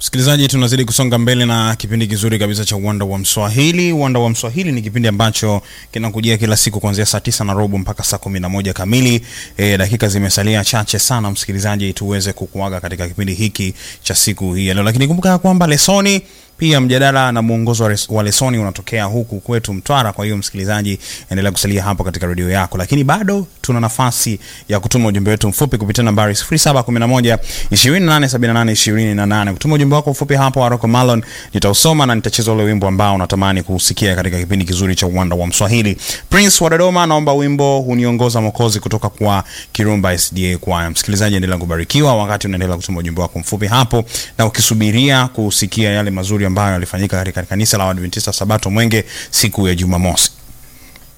Msikilizaji, tunazidi kusonga mbele na kipindi kizuri kabisa cha Uwanda wa Mswahili. Uwanda wa Mswahili ni kipindi ambacho kinakujia kila siku kuanzia saa 9:15 mpaka saa 11 kamili. Dakika zimesalia chache sana msikilizaji tuweze kukuaga katika kipindi hiki cha siku hii leo. Lakini kumbuka kwamba lesoni pia mjadala na muongozo wa lesoni unatokea huku kwetu Mtwara. Kwa hiyo msikilizaji, endelea kusalia hapo katika radio yako. Lakini bado tuna nafasi ya kutuma ujumbe wetu mfupi kupitia nambari 0711 2878 28. Kutuma ujumbe wako mfupi hapo Aroko Malon, nitausoma na nitacheza ule wimbo ambao unatamani kusikia katika kipindi kizuri cha Uwanda wa Mswahili. Prince wa Dodoma naomba wimbo Uniongoza Mwokozi kutoka kwa Kirumba SDA Choir. Msikilizaji, endelea kubarikiwa wakati unaendelea kutuma ujumbe wako mfupi hapo na ukisubiria kusikia yale mazuri ambayo yalifanyika katika kanisa la Waadventista Sabato Mwenge siku ya Jumamosi.